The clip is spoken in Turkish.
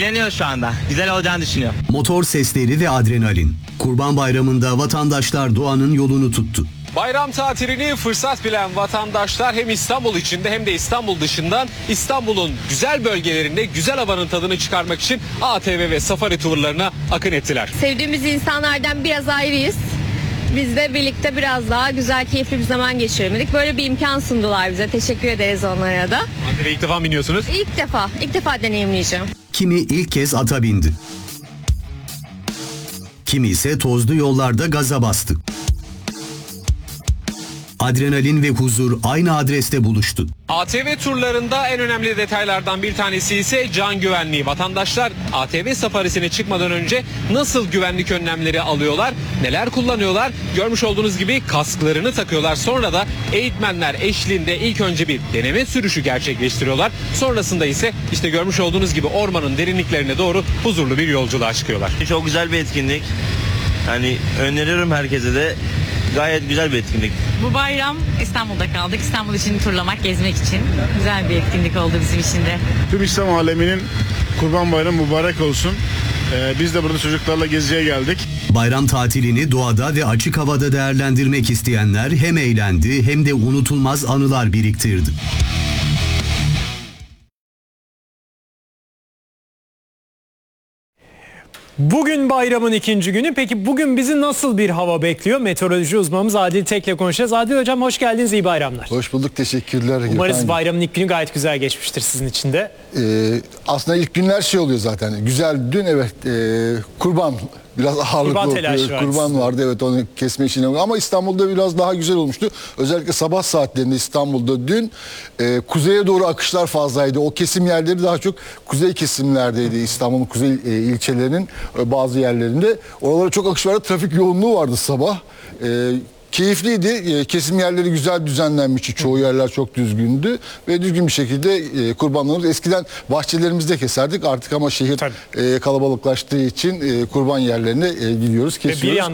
Eğleniyor şu anda. Güzel olacağını düşünüyor. Motor sesleri ve adrenalin. Kurban Bayramı'nda vatandaşlar doğanın yolunu tuttu. Bayram tatilini fırsat bilen vatandaşlar hem İstanbul içinde hem de İstanbul dışından İstanbul'un güzel bölgelerinde güzel havanın tadını çıkarmak için ATV ve safari turlarına akın ettiler. Sevdiğimiz insanlardan biraz ayrıyız. Biz de birlikte biraz daha güzel, keyifli bir zaman geçiremedik. Böyle bir imkan sundular bize. Teşekkür ederiz onlara da. ATV ilk defa biniyorsunuz. İlk defa deneyimleyeceğim. Kimi ilk kez ata bindi. Kimi ise tozlu yollarda gaza bastı. Adrenalin ve huzur aynı adreste buluştu. ATV turlarında en önemli detaylardan bir tanesi ise can güvenliği. Vatandaşlar ATV safarisine çıkmadan önce nasıl güvenlik önlemleri alıyorlar, neler kullanıyorlar? Görmüş olduğunuz gibi kasklarını takıyorlar. Sonra da eğitmenler eşliğinde ilk önce bir deneme sürüşü gerçekleştiriyorlar. Sonrasında ise işte görmüş olduğunuz gibi ormanın derinliklerine doğru huzurlu bir yolculuğa çıkıyorlar. Çok güzel bir etkinlik. Yani öneriyorum herkese de. Gayet güzel bir etkinlik. Bu bayram İstanbul'da kaldık. İstanbul için turlamak, gezmek için güzel bir etkinlik oldu bizim için de. Tüm İslam aleminin Kurban Bayramı mübarek olsun. Biz de burada çocuklarla geziye geldik. Bayram tatilini doğada ve açık havada değerlendirmek isteyenler hem eğlendi hem de unutulmaz anılar biriktirdi. Bugün bayramın ikinci günü. Peki bugün bizi nasıl bir hava bekliyor? Meteoroloji uzmanımız Adil Tek'le konuşacağız. Adil Hocam hoş geldiniz, iyi bayramlar. Hoş bulduk, teşekkürler. Umarız bayramın ilk günü gayet güzel geçmiştir sizin için de. Aslında ilk günler şey oluyor zaten. Güzel dün evet kurban biraz ağırlıklı kurban vardı, evet, onu kesme işine, ama İstanbul'da biraz daha güzel olmuştu. Özellikle sabah saatlerinde İstanbul'da dün kuzeye doğru akışlar fazlaydı. O kesim yerleri daha çok kuzey kesimlerdeydi. İstanbul'un kuzey ilçelerinin bazı yerlerinde. Oralara çok akış vardı. Trafik yoğunluğu vardı sabah. Keyifliydi. Kesim yerleri güzel düzenlenmişti. Çoğu yerler çok düzgündü ve düzgün bir şekilde kurbanlarımız. Eskiden bahçelerimizde keserdik artık, ama şehir kalabalıklaştığı için kurban yerlerine gidiyoruz, kesiyoruz.